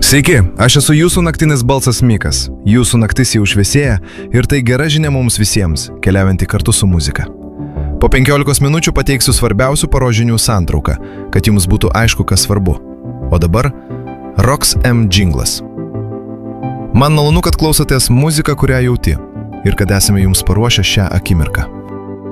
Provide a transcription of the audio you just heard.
Sveiki, aš esu jūsų naktinis balsas Mikas. Jūsų naktis jau šviesėja ir tai gera žinia mums visiems, keliaujantį kartu su muzika. Po 15 minučių pateiksiu svarbiausių parodžinių santrauką, kad jums būtų aišku, kas svarbu. O dabar Rox M džinglas. Man malonu, kad klausotės muziką, kurią jauti ir kad esame jums paruošę šią akimirką.